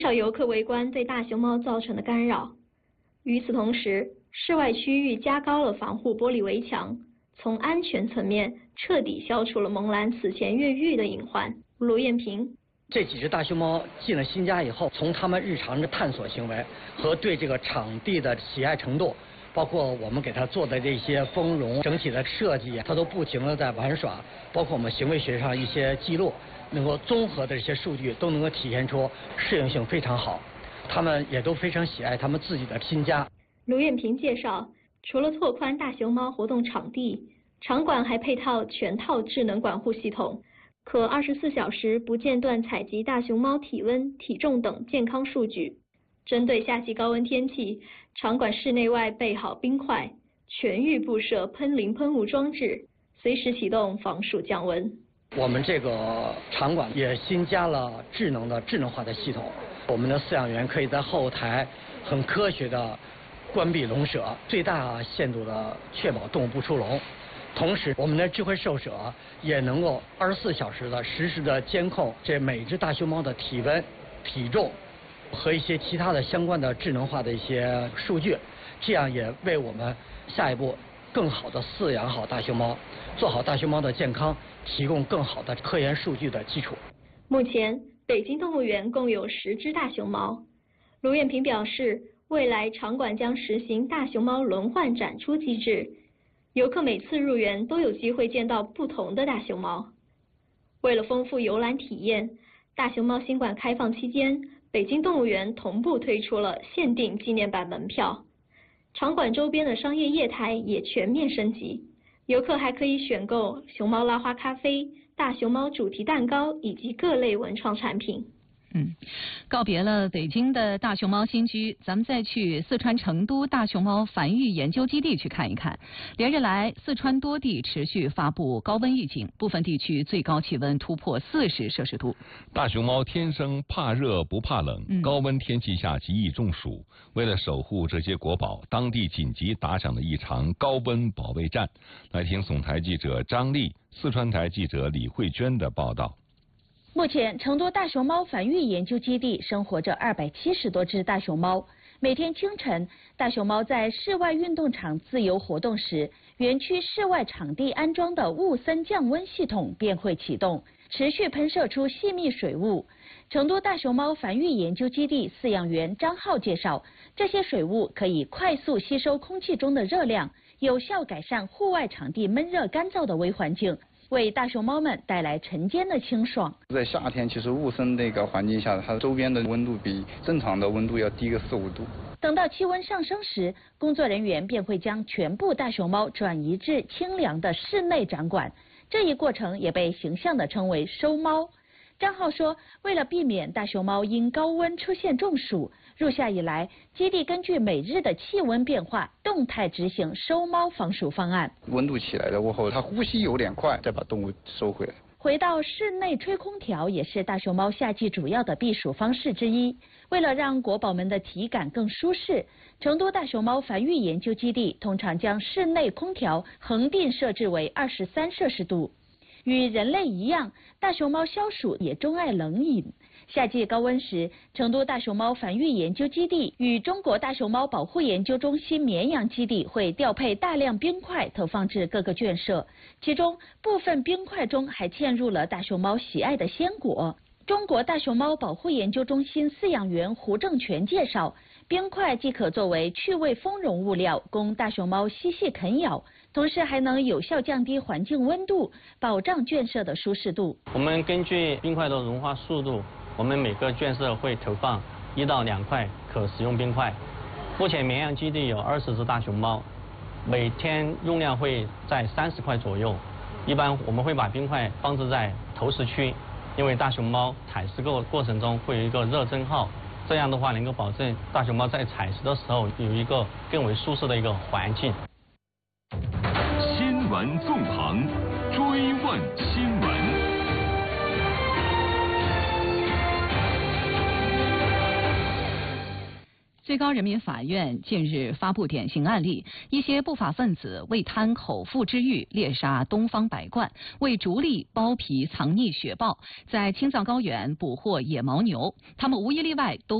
少游客围观对大熊猫造成的干扰。与此同时，室外区域加高了防护玻璃围墙，从安全层面彻底消除了萌兰此前越狱的隐患。卢艳萍， 这几只大熊猫进了新家以后，从它们日常的探索行为和对这个场地的喜爱程度，包括我们给它做的这些丰容整体的设计，它都不停地在玩耍，包括我们行为学上一些记录，能够综合的这些数据都能够体现出适应性非常好，它们也都非常喜爱它们自己的新家。 卢艳萍介绍，除了拓宽大熊猫活动场地，场馆还配套全套智能管护系统，可24小时不间断采集大熊猫体温、体重等健康数据。针对夏季高温天气，场馆室内外备好冰块，全域布设喷淋喷雾装置，随时启动防暑降温。 我们这个场馆也新加了智能化的系统，我们的饲养员可以在后台很科学的关闭笼舍，最大限度的确保动物不出笼。同时，我们的智慧兽舍也能够24小时的实时的监控这每只大熊猫的体温、体重和一些其他的相关的智能化的一些数据，这样也为我们下一步更好的饲养好大熊猫，做好大熊猫的健康提供更好的科研数据的基础。 目前，北京动物园共有10只大熊猫。卢艳萍表示，未来场馆将实行大熊猫轮换展出机制，游客每次入园都有机会见到不同的大熊猫。为了丰富游览体验，大熊猫新馆开放期间，北京动物园同步推出了限定纪念版门票。场馆周边的商业业态也全面升级，游客还可以选购熊猫拉花咖啡、大熊猫主题蛋糕以及各类文创产品。 告别了北京的大熊猫新居，咱们再去四川成都大熊猫繁育研究基地去看一看。连日来，四川多地持续发布高温预警，部分地区最高气温突破40摄氏度。 大熊猫天生怕热不怕冷，高温天气下极易中暑。为了守护这些国宝，当地紧急打响了一场高温保卫战。来听总台记者张丽、四川台记者李慧娟的报道。 目前，成都大熊猫繁育研究基地生活着270多只大熊猫。每天清晨，大熊猫在室外运动场自由活动时，园区室外场地安装的雾森降温系统便会启动，持续喷射出细密水雾。成都大熊猫繁育研究基地饲养员张浩介绍，这些水雾可以快速吸收空气中的热量，有效改善户外场地闷热干燥的微环境，为大熊猫们带来晨间的清爽。 在夏天，其实雾森那个环境下，它周边的温度比正常的温度要低个4-5度。 等到气温上升时，工作人员便会将全部大熊猫转移至清凉的室内展馆，这一过程也被形象地称为收猫。张浩说，为了避免大熊猫因高温出现中暑，入夏以来，基地根据每日的气温变化，动态执行收猫防暑方案。 温度起来了过后，它呼吸有点快，再把动物收回来。 回到室内吹空调也是大熊猫夏季主要的避暑方式之一。为了让国宝们的体感更舒适，成都大熊猫繁育研究基地通常将室内空调恒定设置为23摄氏度。与人类一样，大熊猫消暑也钟爱冷饮。夏季高温时，成都大熊猫繁育研究基地与中国大熊猫保护研究中心绵阳基地会调配大量冰块投放至各个圈舍，其中部分冰块中还嵌入了大熊猫喜爱的鲜果。中国大熊猫保护研究中心饲养员胡正全介绍，冰块既可作为趣味丰容物料，供大熊猫嬉戏啃咬，同时还能有效降低环境温度，保障圈舍的舒适度。 我们根据冰块的融化速度，我们每个圈舍会投放1到2块可食用冰块。目前绵阳基地有20只大熊猫，每天用量会在30块左右。一般我们会把冰块放置在投食区，因为大熊猫采食过程中会有一个热蒸耗，这样的话能够保证大熊猫在采食的时候有一个更为舒适的一个环境。 新闻纵横，追问新闻。 最高人民法院近日发布典型案例，一些不法分子为贪口腹之欲，猎杀东方白鹳，为逐利剥皮藏匿雪豹，在青藏高原捕获野牦牛，他们无一例外都